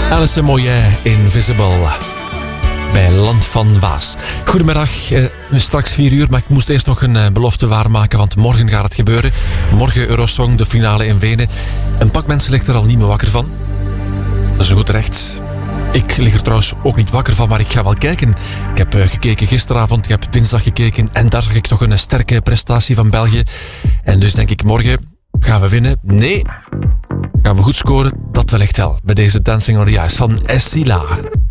Alison Moyet, Invisible. Bij Land van Waas. Goedemiddag, straks 4 uur, maar ik moest eerst nog een belofte waarmaken, want morgen gaat het gebeuren. Morgen Eurosong, de finale in Wenen. Een pak mensen ligt er al niet meer wakker van. Dat is een goed recht. Ik lig er trouwens ook niet wakker van, maar ik ga wel kijken. Ik heb gekeken gisteravond, ik heb dinsdag gekeken en daar zag ik toch een sterke prestatie van België. En dus denk ik, morgen gaan we winnen. Nee, gaan we goed scoren? Dat wellicht wel. Bij deze Dancing on the Ice van Essila.